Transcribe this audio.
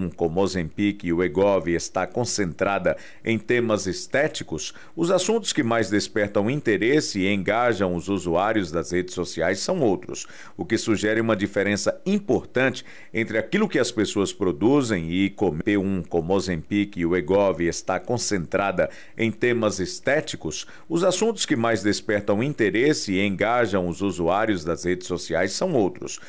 como Ozempic e o Wegovy está concentrada em temas estéticos, os assuntos que mais despertam interesse e engajam os usuários das redes sociais são outros, o que sugere uma diferença importante entre aquilo que as pessoas produzem e comer. Como Ozempic e o Wegovy está concentrada em temas estéticos, os assuntos que mais despertam interesse e engajam os usuários das redes sociais são outros,